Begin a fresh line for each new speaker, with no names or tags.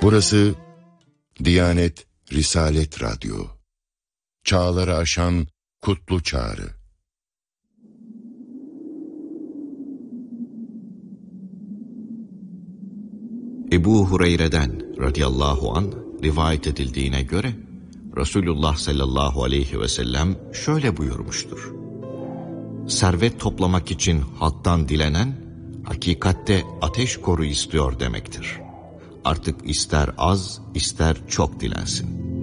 Burası Diyanet Risalet Radyo. Çağları aşan kutlu çağrı.
Ebu Hureyre'den radıyallahu an rivayet edildiğine göre Resulullah sallallahu aleyhi ve sellem şöyle buyurmuştur: servet toplamak için halktan dilenen, hakikatte ateş koru istiyor demektir. Artık ister az, ister çok dilensin.